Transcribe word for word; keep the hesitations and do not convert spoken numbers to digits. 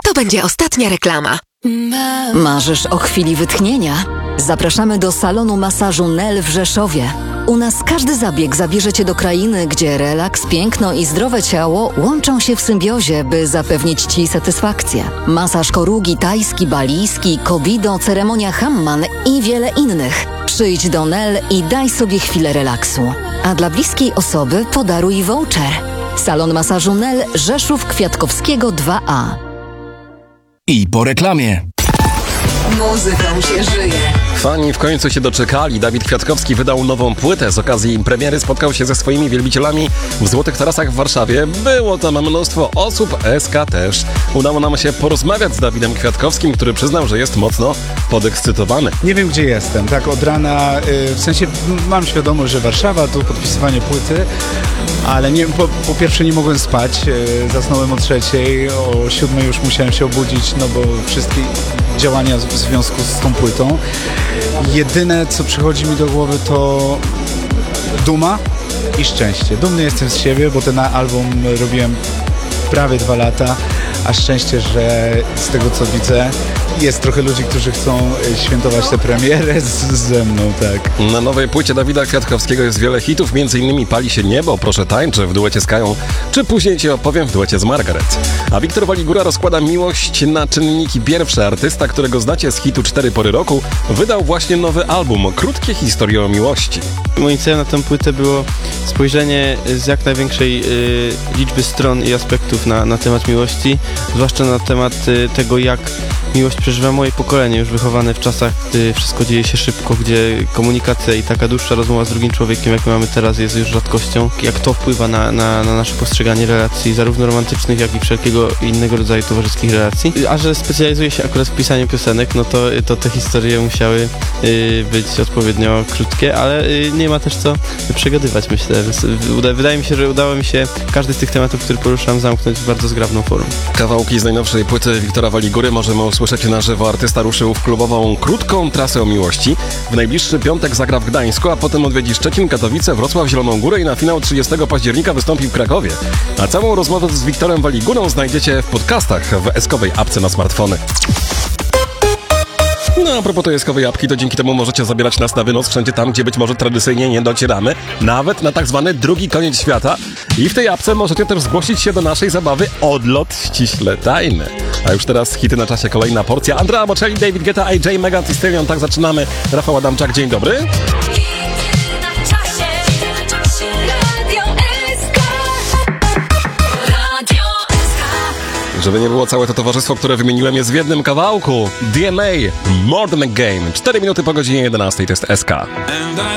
To będzie ostatnia reklama. Marzysz o chwili wytchnienia? Zapraszamy do salonu masażu Nel w Rzeszowie. U nas każdy zabieg zabierze Cię do krainy, gdzie relaks, piękno i zdrowe ciało łączą się w symbiozie, by zapewnić Ci satysfakcję. Masaż korugi, tajski, balijski, kobido, ceremonia Hamman i wiele innych. Przyjdź do Nel i daj sobie chwilę relaksu. A dla bliskiej osoby podaruj voucher. Salon masażu Nel, Rzeszów Kwiatkowskiego dwa A. I po reklamie. Muzyką się żyje. Fani w końcu się doczekali. Dawid Kwiatkowski wydał nową płytę. Z okazji premiery spotkał się ze swoimi wielbicielami w Złotych Tarasach w Warszawie. Było tam mnóstwo osób, S K też. Udało nam się porozmawiać z Dawidem Kwiatkowskim, który przyznał, że jest mocno podekscytowany. Nie wiem, gdzie jestem. Tak od rana, yy, w sensie mam świadomość, że Warszawa, tu podpisywanie płyty, ale nie, po, po pierwsze nie mogłem spać. Yy, zasnąłem o trzeciej, o siódmej już musiałem się obudzić, no bo wszystkie działania w związku z tą płytą. Jedyne, co przychodzi mi do głowy, to duma i szczęście. Dumny jestem z siebie, bo ten album robiłem prawie dwa lata, a szczęście, że z tego, co widzę, jest trochę ludzi, którzy chcą świętować tę premierę z, ze mną, tak. Na nowej płycie Dawida Kwiatkowskiego jest wiele hitów, między innymi Pali się niebo, Proszę tańczę w duecie z Kają, czy Później ci opowiem w duecie z Margaret. A Wiktor Waligura rozkłada miłość na czynniki pierwsze. Artysta, którego znacie z hitu Cztery pory roku, wydał właśnie nowy album, krótkie historie o miłości. Moim celem na tę płytę było spojrzenie z jak największej y, liczby stron i aspektów na, na temat miłości, zwłaszcza na temat y, tego, jak miłość przeżywa moje pokolenie, już wychowane w czasach, gdy wszystko dzieje się szybko, gdzie komunikacja i taka dłuższa rozmowa z drugim człowiekiem, jak my mamy teraz, jest już rzadkością. Jak to wpływa na, na, na nasze postrzeganie relacji, zarówno romantycznych, jak i wszelkiego innego rodzaju towarzyskich relacji. A że specjalizuję się akurat w pisaniu piosenek, no to, to te historie musiały y, być odpowiednio krótkie, ale y, nie ma też co przegadywać, myślę. Wydaje mi się, że udało mi się każdy z tych tematów, który poruszam, zamknąć w bardzo zgrabną formę. Kawałki z najnowszej płyty Wiktora Waligury możemy usłyszeć na żywo. Artysta ruszył w klubową krótką trasę o miłości. W najbliższy piątek zagra w Gdańsku, a potem odwiedzi Szczecin, Katowice, Wrocław, Zieloną Górę i na finał trzydziestego października wystąpi w Krakowie. A całą rozmowę z Wiktorem Waligurą znajdziecie w podcastach w eskowej apce na smartfony. No a propos tej eskowej apki, to dzięki temu możecie zabierać nas na wynos wszędzie tam, gdzie być może tradycyjnie nie docieramy, nawet na tak zwany drugi koniec świata. I w tej apce możecie też zgłosić się do naszej zabawy Odlot ściśle tajny. A już teraz hity na czasie, kolejna porcja. Andrea Bocelli, David Guetta, I J, Megan Thee Stallion. Tak zaczynamy. Rafał Adamczak, dzień dobry. Żeby nie było całe to towarzystwo, które wymieniłem, jest w jednym kawałku. D M A, More Than a Game. cztery minuty po godzinie jedenastej, to jest S K.